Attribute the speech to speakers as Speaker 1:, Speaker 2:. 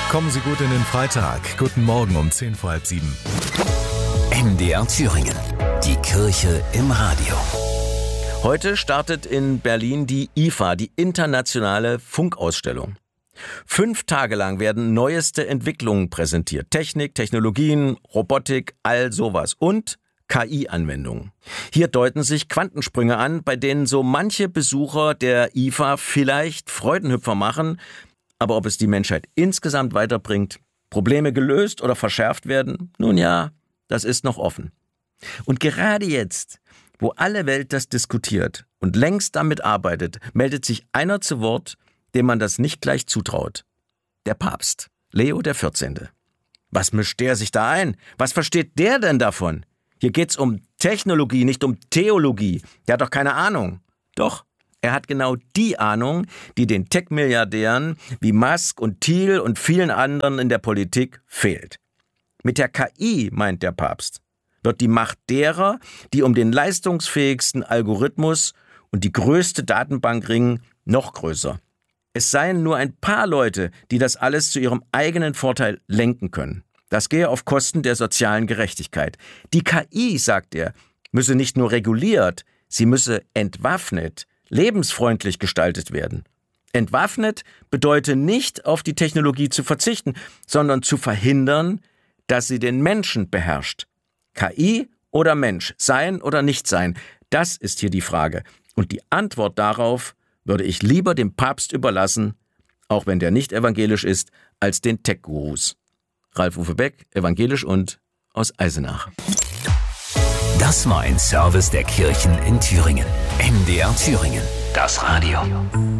Speaker 1: Kommen Sie gut in den Freitag. Guten Morgen um 10 vor halb 7.
Speaker 2: MDR Thüringen. Die Kirche im Radio.
Speaker 3: Heute startet in Berlin die IFA, die internationale Funkausstellung. 5 Tage lang werden neueste Entwicklungen präsentiert. Technik, Technologien, Robotik, all sowas. Und KI-Anwendungen. Hier deuten sich Quantensprünge an, bei denen so manche Besucher der IFA vielleicht Freudenhüpfer machen. Aber ob es die Menschheit insgesamt weiterbringt, Probleme gelöst oder verschärft werden, nun ja, das ist noch offen. Und gerade jetzt, wo alle Welt das diskutiert und längst damit arbeitet, meldet sich einer zu Wort, dem man das nicht gleich zutraut. Der Papst, Leo XIV. Was mischt der sich da ein? Was versteht der denn davon? Hier geht's um Technologie, nicht um Theologie. Der hat doch keine Ahnung. Doch, er hat genau die Ahnung, die den Tech-Milliardären wie Musk und Thiel und vielen anderen in der Politik fehlt. Mit der KI, meint der Papst, wird die Macht derer, die um den leistungsfähigsten Algorithmus und die größte Datenbank ringen, noch größer. Es seien nur ein paar Leute, die das alles zu ihrem eigenen Vorteil lenken können. Das gehe auf Kosten der sozialen Gerechtigkeit. Die KI, sagt er, müsse nicht nur reguliert, sie müsse entwaffnet, lebensfreundlich gestaltet werden. Entwaffnet bedeutet nicht, auf die Technologie zu verzichten, sondern zu verhindern, dass sie den Menschen beherrscht. KI oder Mensch, sein oder nicht sein, das ist hier die Frage. Und die Antwort darauf würde ich lieber dem Papst überlassen, auch wenn der nicht evangelisch ist, als den Tech-Gurus. Ralf-Uwe Beck, evangelisch und aus Eisenach.
Speaker 2: Das war ein Service der Kirchen in Thüringen. MDR Thüringen. Das Radio.